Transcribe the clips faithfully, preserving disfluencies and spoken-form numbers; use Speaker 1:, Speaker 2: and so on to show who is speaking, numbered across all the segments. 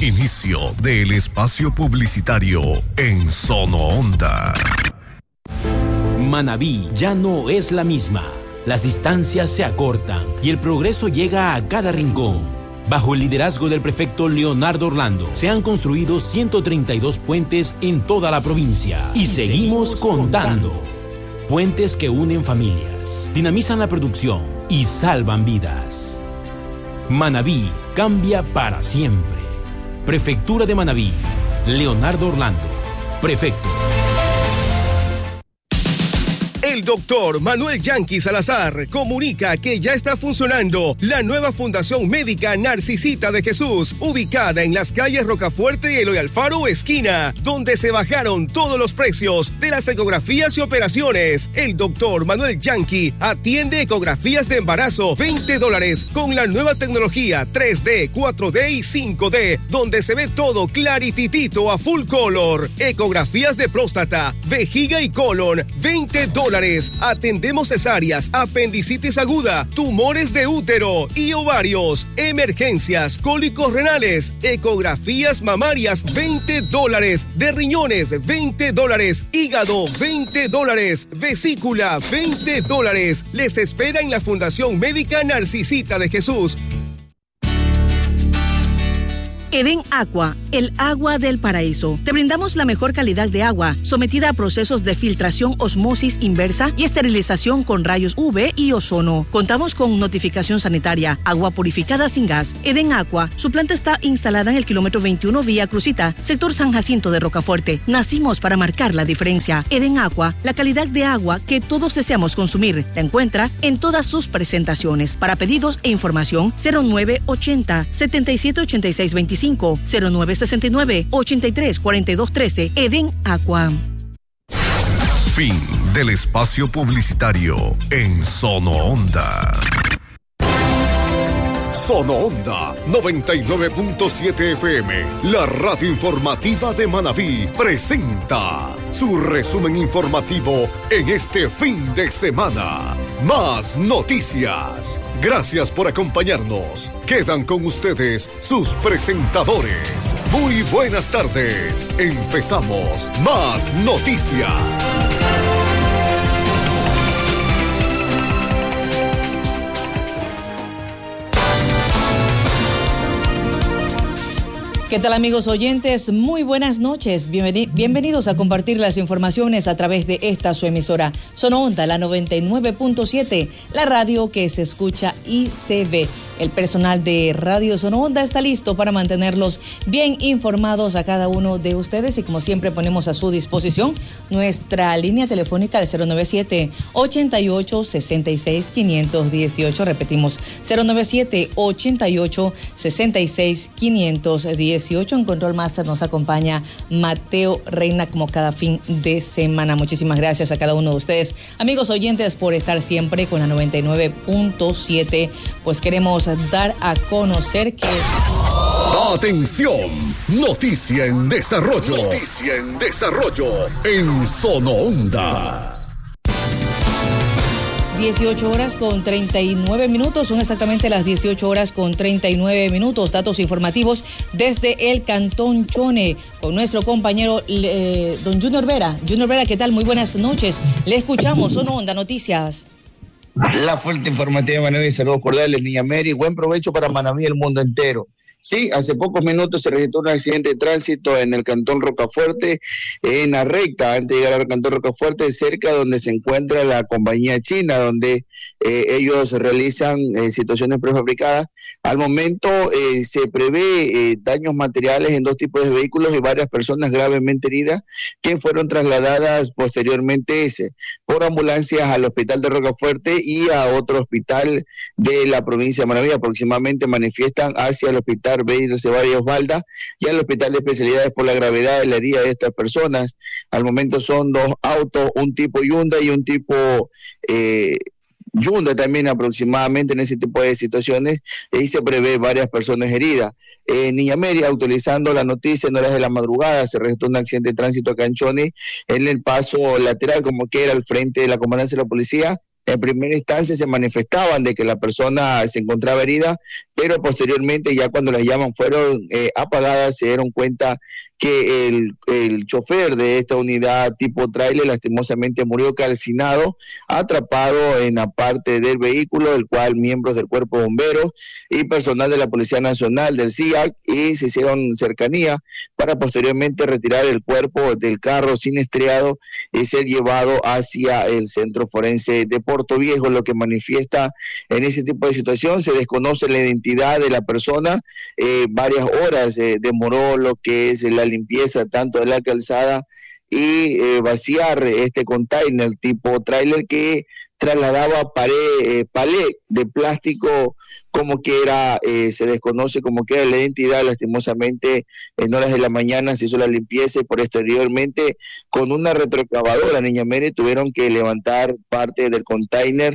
Speaker 1: Inicio del espacio publicitario en Sono Onda.
Speaker 2: Manabí ya no es la misma. Las distancias se acortan y el progreso llega a cada rincón. Bajo el liderazgo del prefecto Leonardo Orlando, se han construido ciento treinta y dos puentes en toda la provincia. Y, y seguimos, seguimos contando. contando. Puentes que unen familias, dinamizan la producción y salvan vidas. Manabí cambia para siempre. Prefectura de Manabí. Leonardo Orlando, prefecto.
Speaker 3: El doctor Manuel Yanqui Salazar comunica que ya está funcionando la nueva Fundación Médica Narcisita de Jesús, ubicada en las calles Rocafuerte y Eloy Alfaro esquina, donde se bajaron todos los precios de las ecografías y operaciones. El doctor Manuel Yanqui atiende ecografías de embarazo, veinte dólares, con la nueva tecnología tres D, cuatro D y cinco D, donde se ve todo clarititito a full color. Ecografías de próstata, vejiga y colon, veinte dólares. Atendemos cesáreas, apendicitis aguda, tumores de útero y ovarios, emergencias, cólicos renales, ecografías mamarias, veinte dólares, de riñones, veinte dólares, hígado, veinte dólares, vesícula, veinte dólares. Les espera en la Fundación Médica Narcisita de Jesús.
Speaker 4: Eden Aqua, el agua del paraíso. Te brindamos la mejor calidad de agua, sometida a procesos de filtración, osmosis inversa y esterilización con rayos U V y ozono. Contamos con notificación sanitaria, agua purificada sin gas. Eden Aqua, su planta está instalada en el kilómetro veintiuno Vía Crucita, sector San Jacinto de Rocafuerte. Nacimos para marcar la diferencia. Eden Aqua, la calidad de agua que todos deseamos consumir. La encuentra en todas sus presentaciones. Para pedidos e información, cero nueve ochenta, setenta y siete ochenta y seis veinticinco. cero nueve sesenta y nueve, ochenta y tres cuarenta y dos trece. Eden Aqua.
Speaker 1: Fin del espacio publicitario en Sono Onda.
Speaker 5: Sono Onda noventa y nueve punto siete F M, la radio informativa de Manabí, presenta su resumen informativo en este fin de semana. Más noticias. Gracias por acompañarnos. Quedan con ustedes sus presentadores. Muy buenas tardes. Empezamos Más Noticias.
Speaker 6: ¿Qué tal, amigos oyentes? Muy buenas noches. Bienveni- bienvenidos a compartir las informaciones a través de esta su emisora Sono Onda, la noventa y nueve punto siete, la radio que se escucha y se ve. El personal de Radio Sono Onda está listo para mantenerlos bien informados a cada uno de ustedes y como siempre ponemos a su disposición nuestra línea telefónica al cero noventa y siete, ochenta y ocho, sesenta y seis, quinientos dieciocho. Repetimos, cero noventa y siete, ochenta y ocho, sesenta y seis, quinientos dieciocho. En Control Master nos acompaña Mateo Reina como cada fin de semana. Muchísimas gracias a cada uno de ustedes, amigos oyentes, por estar siempre con la noventa y nueve punto siete. Pues queremos dar a conocer que...
Speaker 5: ¡Atención! Noticia en desarrollo. Noticia en desarrollo en Sono Onda.
Speaker 6: dieciocho horas con treinta y nueve minutos, son exactamente las dieciocho horas con treinta y nueve minutos. Datos informativos desde el Cantón Chone con nuestro compañero eh, don Junior Vera. Junior Vera, ¿qué tal? Muy buenas noches. Le escuchamos, Sono Onda Noticias.
Speaker 7: La fuente informativa de Manabí, saludos cordiales, Niña Mary, buen provecho para Manabí y el mundo entero. Sí, hace pocos minutos se registró un accidente de tránsito en el Cantón Rocafuerte, en la recta, antes de llegar al Cantón Rocafuerte, cerca donde se encuentra la compañía china, donde eh, ellos realizan eh, situaciones prefabricadas. Al momento eh, se prevé eh, daños materiales en dos tipos de vehículos y varias personas gravemente heridas que fueron trasladadas posteriormente ese, por ambulancias al hospital de Rocafuerte y a otro hospital de la provincia de Manabí. Aproximadamente manifiestan hacia el hospital Bedir Ceballos Osvalda y al hospital de especialidades por la gravedad de la herida de estas personas. Al momento son dos autos, un tipo Hyundai y un tipo eh, Hyundai también aproximadamente en ese tipo de situaciones, y se prevé varias personas heridas. Eh, Niña Mary, actualizando la noticia, en horas de la madrugada se registró un accidente de tránsito acá en Chone, en el paso lateral, como que era al frente de la comandancia de la policía. En primera instancia se manifestaban de que la persona se encontraba herida, pero posteriormente ya cuando las llamas fueron eh, apagadas se dieron cuenta que el, el chofer de esta unidad tipo tráiler lastimosamente murió calcinado, atrapado en la parte del vehículo, el cual miembros del Cuerpo de Bomberos y personal de la Policía Nacional del C I A C y se hicieron cercanía para posteriormente retirar el cuerpo del carro siniestrado y ser llevado hacia el Centro Forense de Puerto Viejo. Lo que manifiesta en ese tipo de situación, se desconoce la identidad de la persona, eh, varias horas eh, demoró lo que es la limpieza tanto de la calzada y eh, vaciar este container tipo tráiler que trasladaba pared, eh, palet de plástico, como que era, eh, se desconoce como que era la identidad. Lastimosamente en horas de la mañana se hizo la limpieza y posteriormente con una retroexcavadora, Niña Mary, tuvieron que levantar parte del container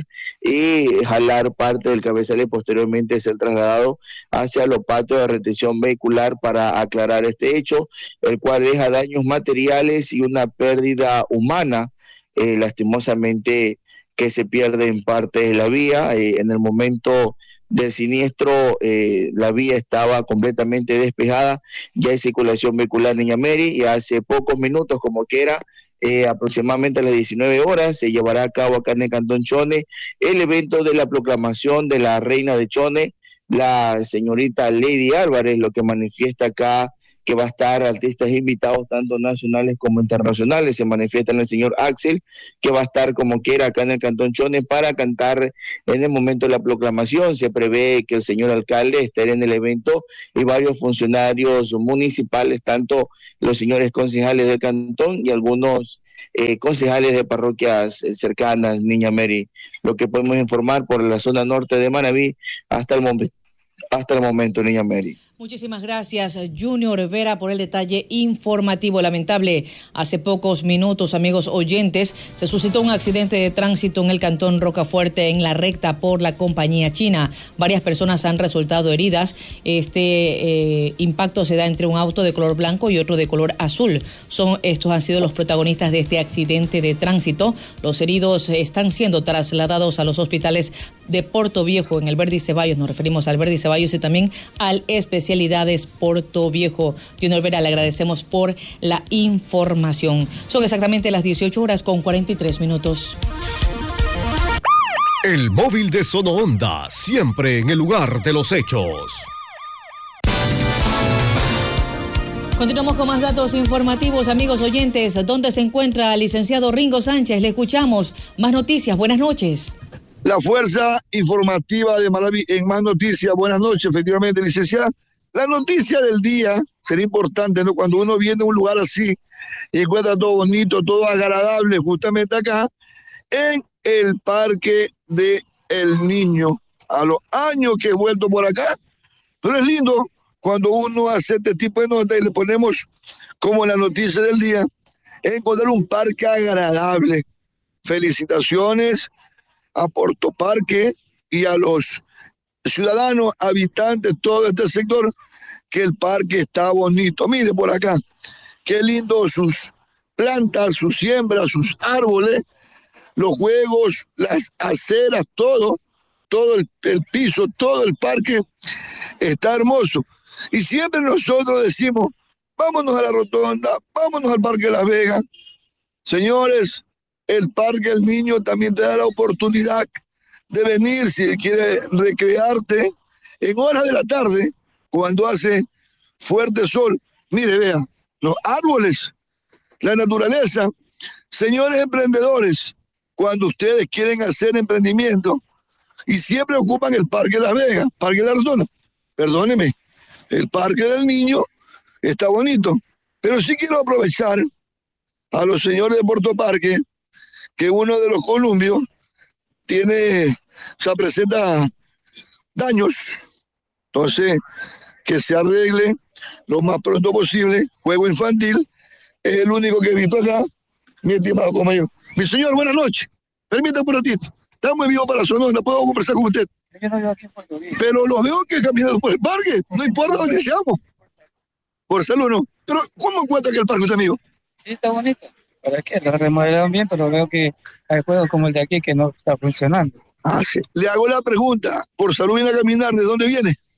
Speaker 7: y jalar parte del cabezal y posteriormente ser trasladado hacia los patios de retención vehicular para aclarar este hecho, el cual deja daños materiales y una pérdida humana, eh, lastimosamente, que se pierde en parte de la vía. Eh, en el momento del siniestro, eh, la vía estaba completamente despejada, ya hay circulación vehicular, Niña Mary, y hace pocos minutos, como que era, eh, aproximadamente a las diecinueve horas, se llevará a cabo acá en el Cantón Chone el evento de la proclamación de la reina de Chone, la señorita Lady Álvarez, lo que manifiesta acá que va a estar artistas invitados tanto nacionales como internacionales. Se manifiesta en el señor Axel, que va a estar como quiera acá en el Cantón Chone para cantar en el momento de la proclamación. Se prevé que el señor alcalde esté en el evento y varios funcionarios municipales, tanto los señores concejales del cantón y algunos eh, concejales de parroquias cercanas, Niña Mary. Lo que podemos informar por la zona norte de Manabí hasta el momento. Hasta el momento, Niña Mary.
Speaker 6: Muchísimas gracias, Junior Vera, por el detalle informativo. Lamentable, hace pocos minutos, amigos oyentes, se suscitó un accidente de tránsito en el Cantón Rocafuerte en la recta por la compañía china. Varias personas han resultado heridas. Este eh, impacto se da entre un auto de color blanco y otro de color azul. Son, estos han sido los protagonistas de este accidente de tránsito. Los heridos están siendo trasladados a los hospitales de Puerto Viejo, en el Verdi Ceballos. Nos referimos al Verdi Ceballos y también al Especialidades Puerto Viejo. Junior Vera, le agradecemos por la información. Son exactamente las dieciocho horas con cuarenta y tres minutos.
Speaker 1: El móvil de Sono Onda, siempre en el lugar de los hechos.
Speaker 6: Continuamos con más datos informativos, amigos oyentes. ¿Dónde se encuentra el licenciado Ringo Sánchez? Le escuchamos. Más noticias. Buenas noches.
Speaker 8: La Fuerza Informativa de Manabí en Más Noticias. Buenas noches, efectivamente, licenciada. La noticia del día sería importante, ¿no? Cuando uno viene a un lugar así y encuentra todo bonito, todo agradable, justamente acá, en el Parque de El Niño. A los años que he vuelto por acá, pero es lindo cuando uno hace este tipo de notas y le ponemos como la noticia del día, encontrar un parque agradable. Felicitaciones a Puerto Parque y a los ciudadanos, habitantes, todo este sector, que el parque está bonito. Mire por acá, qué lindo sus plantas, sus siembras, sus árboles, los juegos, las aceras, todo, todo el, el piso, todo el parque está hermoso. Y siempre nosotros decimos, vámonos a la Rotonda, vámonos al Parque Las Vegas. Señores, el Parque del Niño también te da la oportunidad de venir si quieres recrearte en horas de la tarde, cuando hace fuerte sol. Mire, vea, los árboles, la naturaleza. Señores emprendedores, cuando ustedes quieren hacer emprendimiento y siempre ocupan el Parque Las Vegas, Parque de la Rotonda, perdóneme, el Parque del Niño está bonito, pero sí quiero aprovechar a los señores de Puerto Parque, que uno de los columbios tiene, o sea, presenta daños, entonces que se arregle lo más pronto posible. Juego infantil es el único que he visto acá, mi estimado compañero. Mi señor, buenas noches, permítame un ratito, estamos en vivo para Sonora, puedo conversar con usted. Pero los veo que caminan por el parque, no importa donde seamos, por salud no. Pero ¿cómo encuentra que el parque, usted, amigo?
Speaker 9: Sí, está bonito. ¿Para qué? Lo remodelaron bien, pero veo que hay juegos como el de aquí que no está funcionando.
Speaker 8: Ah, sí. Le hago la pregunta, por salud viene a caminar, ¿de dónde viene?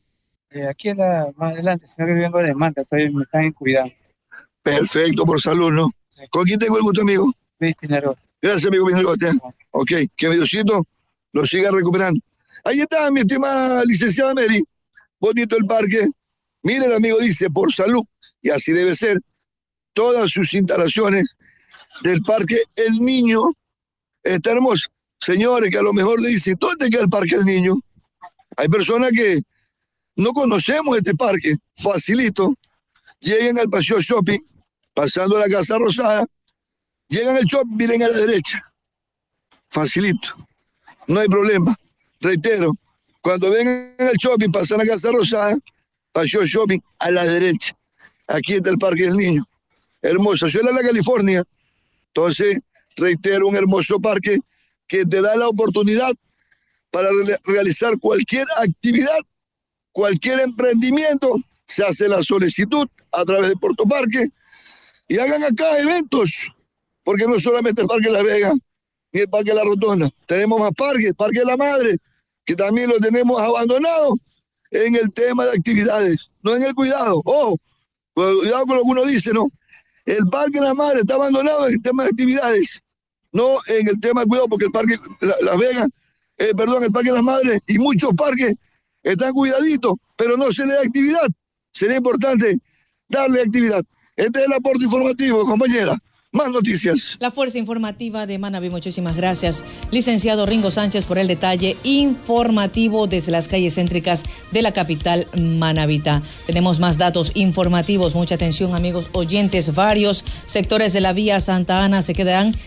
Speaker 9: Eh, aquí en la, más adelante, sino que vengo de Manta, estoy, me están cuidando.
Speaker 8: Perfecto, por salud, ¿no? Sí. ¿Con quién tengo el gusto, amigo?
Speaker 9: Luis Pinaró.
Speaker 8: Gracias, amigo Pinaró. Ok, que Diosito lo siga recuperando. Ahí está, mi estimada licenciada Mary. Bonito el parque. Mire, el amigo dice, por salud, y así debe ser, todas sus instalaciones del parque El Niño está hermoso. Señores, que a lo mejor le dicen, ¿dónde queda el parque El Niño? Hay personas que no conocemos este parque, facilito. Llegan al Paseo Shopping, pasando a la Casa Rosada, llegan al shopping, miren a la derecha. Facilito. No hay problema. Reitero, cuando vengan al shopping, pasan a la Casa Rosada, Paseo Shopping a la derecha. Aquí está el Parque del Niño. Hermoso. Yo era en la California. Entonces, reitero, un hermoso parque que te da la oportunidad para re- realizar cualquier actividad, cualquier emprendimiento. Se hace la solicitud a través de Puerto Parque y hagan acá eventos, porque no solamente el Parque La Vega ni el Parque La Rotonda, tenemos más parques, Parque La Madre, que también lo tenemos abandonado en el tema de actividades, no en el cuidado. Ojo, cuidado con lo que uno dice, ¿no? El Parque La Madre está abandonado en el tema de actividades, no en el tema de cuidado, porque el Parque La, La Vega, eh, perdón, el Parque Las Madres y muchos parques están cuidaditos, pero no se le da actividad. Sería importante darle actividad. Este es el aporte informativo, compañera. Más noticias.
Speaker 6: La Fuerza Informativa de Manabí, muchísimas gracias, licenciado Ringo Sánchez, por el detalle informativo desde las calles céntricas de la capital manabita. Tenemos más datos informativos, mucha atención, amigos oyentes. Varios sectores de la vía Santa Ana se quedarán